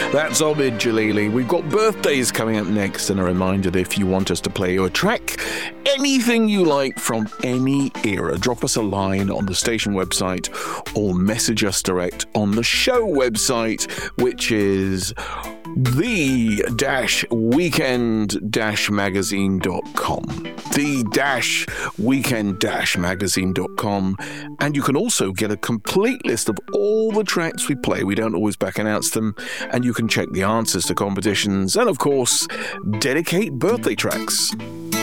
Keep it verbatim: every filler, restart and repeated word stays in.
That's Omid Jalili. We've got birthdays coming up next, and a reminder that if you want us to play your track, anything you like from any era, drop us a line on the station website or message us direct on the show website, which is the dash weekend dash magazine dot com. The dash weekend dash magazine dot com. And you can also get a complete list of all the tracks we play. We don't always back announce them. And you can check the answers to competitions and, of course, dedicate birthday tracks.